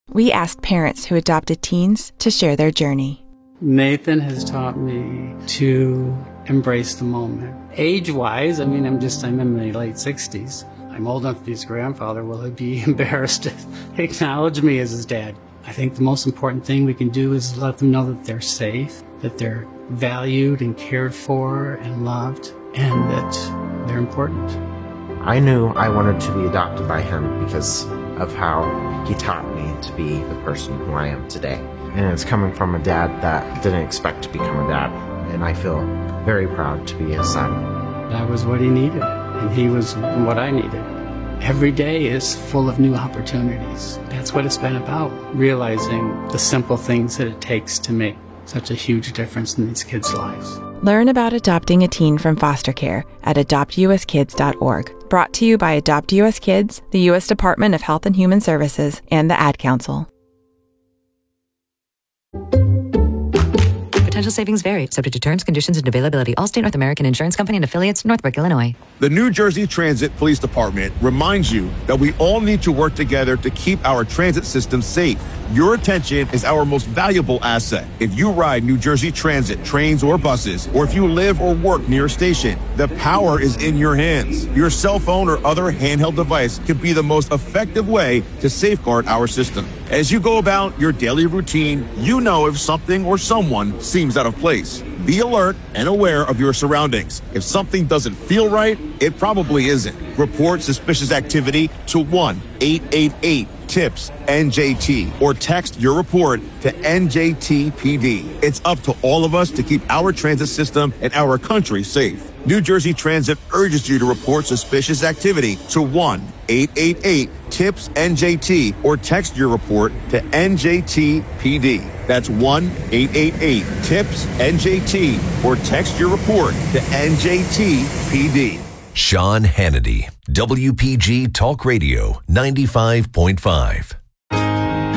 We asked parents who adopted teens to share their journey. Nathan has taught me to embrace the moment. Age-wise, I'm in my late 60s. I'm old enough to be his grandfather. Will he be embarrassed to acknowledge me as his dad? I think the most important thing we can do is let them know that they're safe, that they're valued and cared for and loved, and that they're important. I knew I wanted to be adopted by him because of how he taught me to be the person who I am today. And it's coming from a dad that didn't expect to become a dad, and I feel very proud to be his son. That was what he needed, and he was what I needed. Every day is full of new opportunities. That's what it's been about, realizing the simple things that it takes to make such a huge difference in these kids' lives. Learn about adopting a teen from foster care at adoptuskids.org. Brought to you by Adopt US Kids, the U.S. Department of Health and Human Services, and the Ad Council. Potential savings vary, subject to terms, conditions, and availability. Allstate North American Insurance Company and affiliates, Northbrook, Illinois. The New Jersey Transit Police Department reminds you that we all need to work together to keep our transit system safe. Your attention is our most valuable asset. If you ride New Jersey Transit, trains, or buses, or if you live or work near a station, the power is in your hands. Your cell phone or other handheld device could be the most effective way to safeguard our system. As you go about your daily routine, you know if something or someone seems out of place. Be alert and aware of your surroundings. If something doesn't feel right, it probably isn't. Report suspicious activity to 1-888-TIPS-NJT or text your report to NJTPD. It's up to all of us to keep our transit system and our country safe. New Jersey Transit urges you to report suspicious activity to 1-888-TIPS-NJT or text your report to NJTPD. That's 1-888-TIPS-NJT or text your report to NJTPD. Sean Hannity, WPG Talk Radio 95.5.